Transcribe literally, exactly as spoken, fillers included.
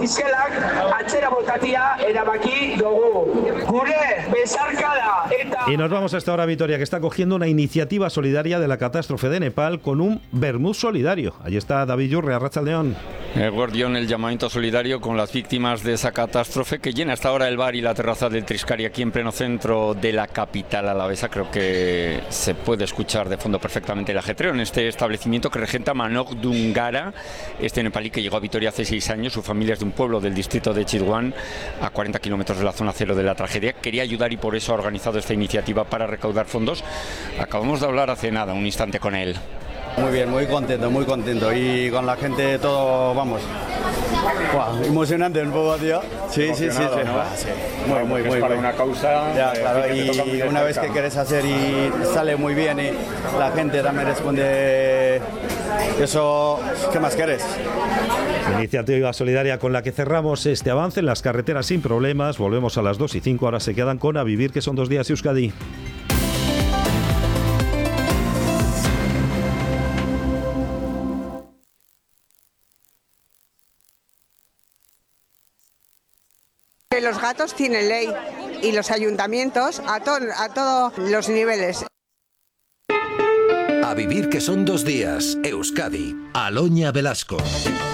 ofizialak atzera botatia erabaki dugu. Gure besarkada eta... Y nos vamos a esta hora, Vitoria, que está cogiendo una iniciativa solidaria de la catástrofe de Nepal con un vermut solidario. Allí está David Yurre, Arratsaldeon. El Guardión, el llamamiento solidario con las víctimas de esa catástrofe que llena hasta ahora el bar y la terraza del Triscari aquí en pleno centro de la capital alavesa. Creo que se puede escuchar de fondo perfectamente el ajetreo en este establecimiento que regenta Manok Dungara, este nepalí que llegó a Vitoria hace seis años. Su familia es de un pueblo del distrito de Chitwan, a cuarenta kilómetros de la zona cero de la tragedia. Quería ayudar y por eso ha organizado esta iniciativa para recaudar fondos. Acabamos de hablar hace nada, un instante con él. Muy bien, muy contento, muy contento. Y con la gente todo, vamos, wow, emocionante un poco, tío. Sí, sí, sí, sí, ¿no? sí. Muy, muy, muy. Para muy. una causa. Ya, eh, claro, que te y toca una vez cerca. que quieres hacer y sale muy bien y la gente también responde, eso, ¿qué más quieres? Iniciativa solidaria con la que cerramos este avance en las carreteras sin problemas. Volvemos a las dos y cinco, ahora se quedan con A Vivir, que son dos días Euskadi. Los gatos tienen ley y los ayuntamientos a, to a todos los niveles. A Vivir, que son dos días, Euskadi, Aloña Velasco.